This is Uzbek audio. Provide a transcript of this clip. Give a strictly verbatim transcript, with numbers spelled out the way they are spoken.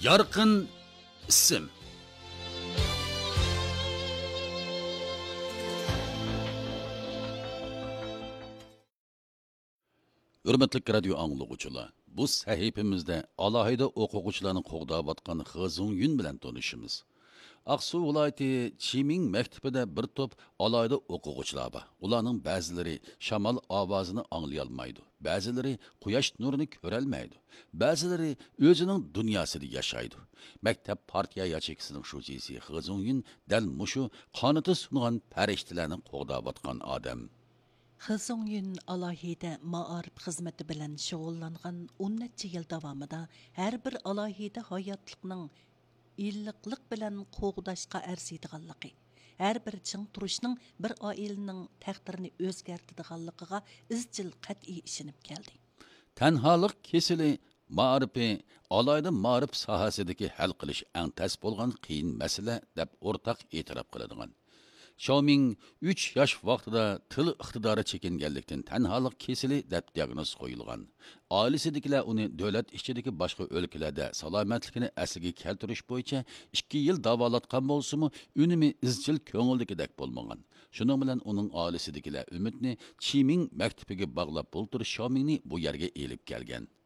Yarqin ism. Hürmetli radio anglagıçılar, bu sahifimizde alohida o'quvchilarni qo'g'dayotgan Xizun Yun bilan tanishimiz. Aqsu viloyati Chiming maktabida bir to'p alohida o'quvchilar bor. Ularning ba'zilari shamol ovozini anglay olmaydi, ba'zilari quyosh nurini ko'ra olmaydi, ba'zilari o'zining dunyosida yashaydi. Maktab partiya yachekisining shujisi Xizun Yun dal mushu qonati sungan farishtalarni qo'g'dayotgan odam. Xizun Yun alohida ma'arif xizmati bilan shug'ullangan o'n necha yil davomida har bir alohida hayotlikning illiqlik bilan qo'g'dashga arsiydiganligi, har bir ching turishning bir oilaning taqdirini o'zgartiradiganligiga izchil qat'iy ishinib keldi. Tanholik kesili ma'rifi alohida ma'rif sohasidagi hal qilish eng tas bo'lgan qiyin masala deb o'rtaq e'tirof qiladigan. Xiaoming uch yosh vaqtida til iqtidori chekinganlikdan tanholik kesili deb diagnoz qo'yilgan. Oilasidagilar uni davlat ichidagi boshqa o'lkalarda salomatligini asliga keltirish bo'yicha ikki yil davolatgan bo'lsa-mu, unimi izchil ko'ngildagidek bo'lmagan. Shuning bilan uning oilasidagilar umidni Chiming maktabiga bog'lab o'ldirish Xiaomingni bu yerga elib kelgan.